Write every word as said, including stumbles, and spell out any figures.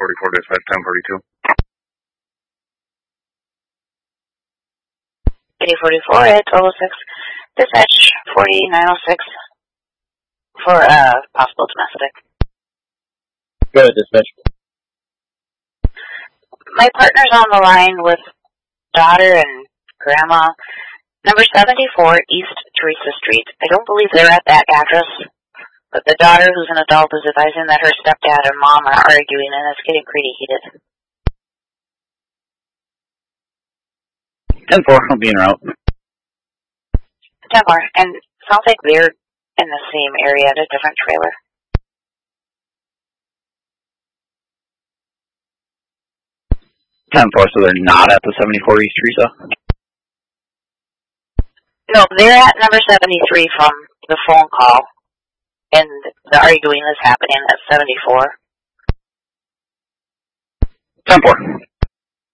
forty-four dispatch, ten forty-two. eighty forty-four at twelve oh six, dispatch forty-nine oh six for uh, possible domestic. Go ahead, dispatch. My partner's on the line with daughter and grandma, number seventy-four East Teresa Street. I don't believe they're at that address, but the daughter, who's an adult, is advising that her stepdad and mom are arguing, and it's getting pretty heated. ten four, I'll be en route. ten four, and sounds like they're in the same area at a different trailer. ten four, so they're not at the seventy-four East Teresa? No, they're at number seventy-three from the phone call, and the arguing is happening at seventy-four. ten four.